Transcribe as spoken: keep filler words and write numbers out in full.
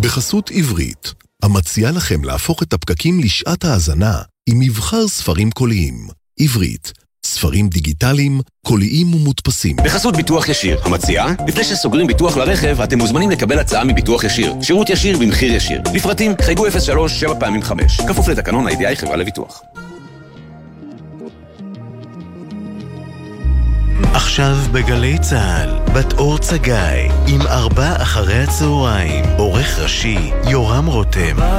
בחסות עברית, המציעה לכם להפוך את הפקקים לשעת האזנה עם מבחר ספרים קוליים. עברית, ספרים דיגיטליים, קוליים ומודפסים. בחסות ביטוח ישיר, המציעה, לפני שסוגרים ביטוח לרכב, אתם מוזמנים לקבל הצעה מביטוח ישיר. שירות ישיר במחיר ישיר. לפרטים, חייגו אפס שלוש שבע פעמים חמש. כפוף לתקנון ה-איי די איי חברה לביטוח. עכשיו בגלי צהל, בת אור צגאי, עם ארבע אחרי הצהריים, עורך ראשי, יורם רותם.